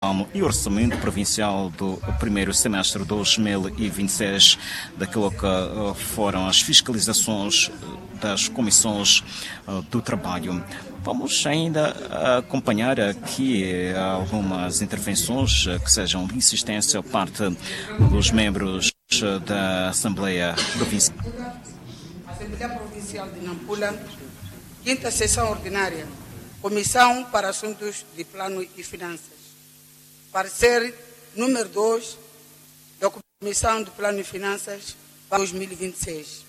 e Orçamento Provincial do primeiro semestre de 2026, daquilo que foram as fiscalizações das comissões do trabalho. Vamos ainda acompanhar aqui algumas intervenções que sejam de insistência por parte dos membros da Assembleia Provincial. Assembleia Provincial de Nampula, quinta sessão ordinária, Comissão para Assuntos de Plano e Finanças. Parecer número 2 da Comissão de Plano e Finanças para 2026.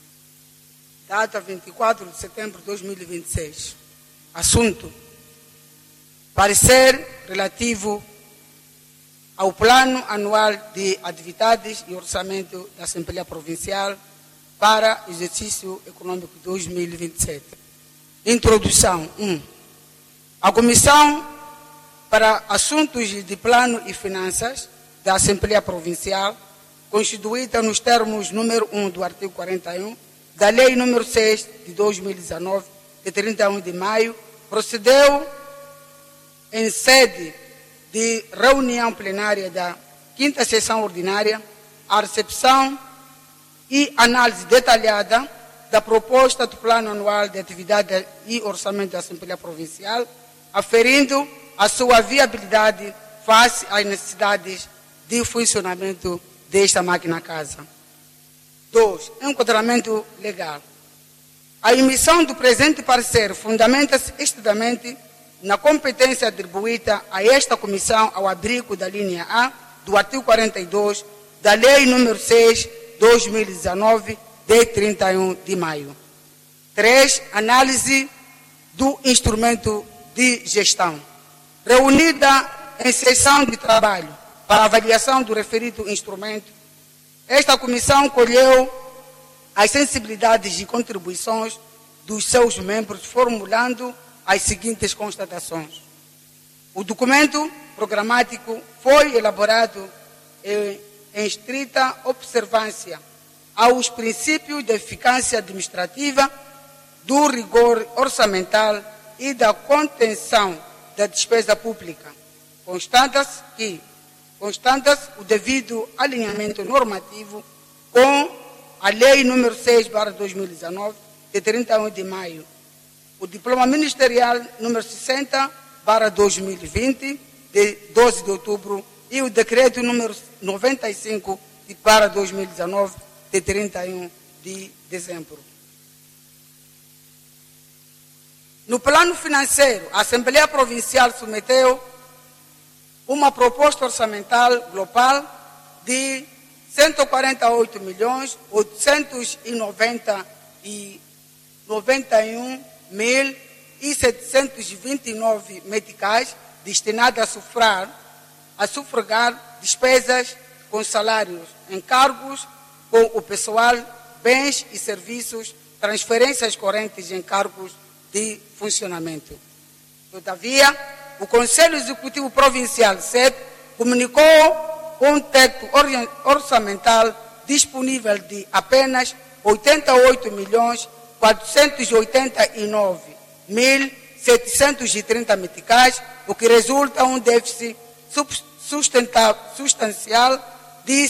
Data 24 de setembro de 2026. Assunto: parecer relativo ao Plano Anual de Atividades e Orçamento da Assembleia Provincial para exercício econômico 2027. Introdução. 1. A Comissão para Assuntos de Plano e Finanças da Assembleia Provincial, constituída nos termos número 1 do artigo 41 da Lei número 6 de 2019, de 31 de maio, procedeu em sede de reunião plenária da quinta sessão ordinária à recepção e análise detalhada da proposta do Plano Anual de Atividade e Orçamento da Assembleia Provincial, aferindo a sua viabilidade face às necessidades de funcionamento desta máquina casa. 2. Enquadramento legal. A emissão do presente parecer fundamenta-se estudamente na competência atribuída a esta comissão ao abrigo da linha A do artigo 42 da Lei número 6, 2019, de 31 de maio. 3. Análise do instrumento de gestão. Reunida em sessão de trabalho para avaliação do referido instrumento, esta comissão colheu as sensibilidades e contribuições dos seus membros, formulando as seguintes constatações. O documento programático foi elaborado em estrita observância aos princípios de eficácia administrativa, do rigor orçamental e da contenção da despesa pública, constata-se o devido alinhamento normativo com a Lei número 6/2019, de 31 de maio, o Diploma Ministerial número 60/2020, de 12 de outubro, e o Decreto número 95/2019, de 31 de dezembro. No plano financeiro, a Assembleia Provincial submeteu uma proposta orçamental global de 148.891.729 meticais destinadas a sufragar despesas com salários, encargos com o pessoal, bens e serviços, transferências correntes e encargos de funcionamento. Todavia, o Conselho Executivo Provincial, SEP, comunicou um teto orçamental disponível de apenas 88.489.730 meticais, o que resulta um déficit substancial de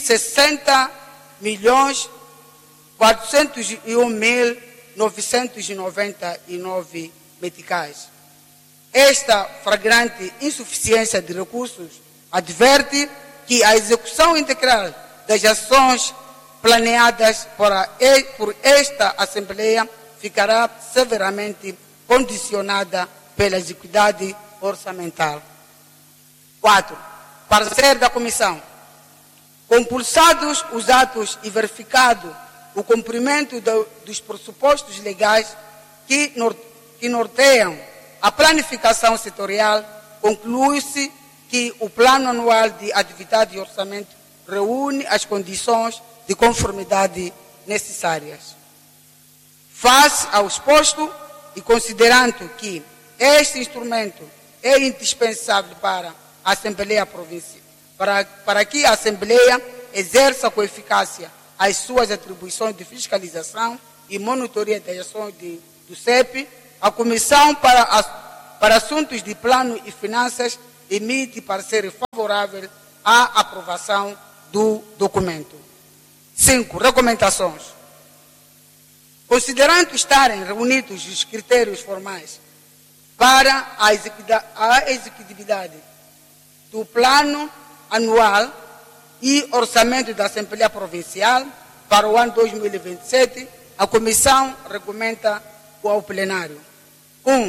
60.401.999 meticais. Esta flagrante insuficiência de recursos adverte que a execução integral das ações planeadas por esta Assembleia ficará severamente condicionada pela execuidade orçamental. 4. Parecer da Comissão. Compulsados os atos e verificado o cumprimento dos pressupostos legais que norteiam a planificação setorial, conclui-se que o Plano Anual de Atividade e Orçamento reúne as condições de conformidade necessárias. Face ao exposto e considerando que este instrumento é indispensável para a Assembleia Provincial, para que a Assembleia exerça com eficácia as suas atribuições de fiscalização e monitoria das ações do CEP, a Comissão para Assuntos de Plano e Finanças emite parecer favorável à aprovação do documento. 5. Recomendações. Considerando estarem reunidos os critérios formais para a executividade do plano anual e orçamento da Assembleia Provincial para o ano 2027, a Comissão recomenda ao plenário. 1.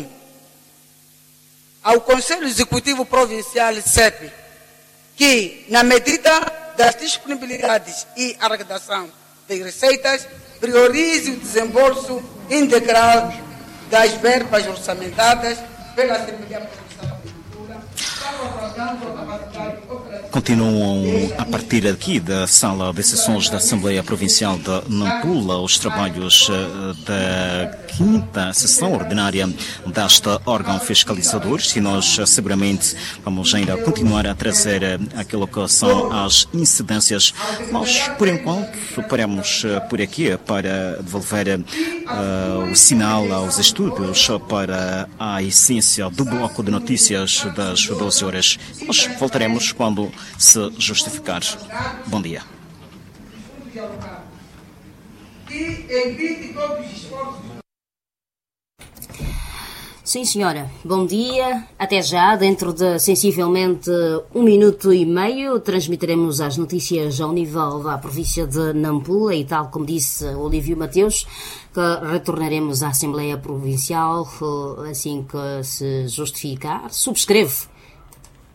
Ao Conselho Executivo Provincial CEP, que, na medida das disponibilidades e arrecadação de receitas, priorize o desembolso integral das verbas orçamentadas pela Assembleia Provincial de Cultura, salvaguardando a capacidade operativa. Continuam a partir aqui da sala de sessões da Assembleia Provincial de Nampula os trabalhos da quinta sessão ordinária deste órgão fiscalizador e nós seguramente vamos ainda continuar a trazer aquilo que são as incidências, mas por enquanto paramos por aqui para devolver o sinal aos estudos para a essência do bloco de notícias das 12 horas. Nós voltaremos quando se justificar. Bom dia. Sim, senhora. Bom dia. Até já. Dentro de sensivelmente 1 minuto e meio transmitiremos as notícias ao nível da província de Nampula e tal como disse Olívio Mateus, que retornaremos à Assembleia Provincial assim que se justificar. Subscrevo